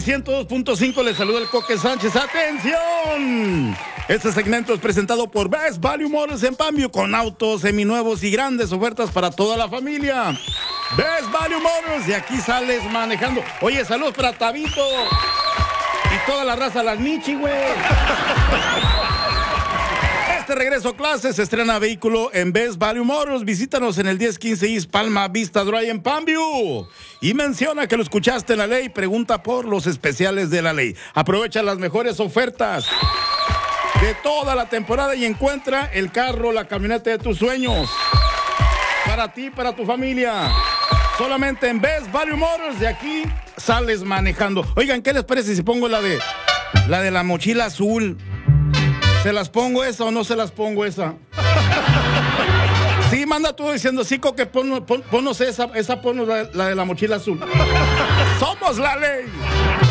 102.5, les saluda el Coque Sánchez. ¡Atención! Este segmento es presentado por Best Value Motors en Pambio, con autos seminuevos y grandes ofertas para toda la familia. Best Value Motors, y aquí sales manejando. Oye, saludos para Tabito y toda la raza, las Michi, güey. Este regreso a clases se estrena vehículo en Best Value Motors. Visítanos en el 1015 East Palma Vista Drive en Pambio. Y menciona que lo escuchaste en la ley. Pregunta por los especiales de la ley. Aprovecha las mejores ofertas de toda la temporada y encuentra el carro, la camioneta de tus sueños. Para ti, para tu familia. Solamente en Best Value Motors. De aquí sales manejando. Oigan, ¿qué les parece si pongo la de la mochila azul? ¿Se las pongo esa o no se las pongo esa? Sí, manda tú diciendo, sí, Coque, ponnos esa, ponnos la de la mochila azul. ¡Somos la ley!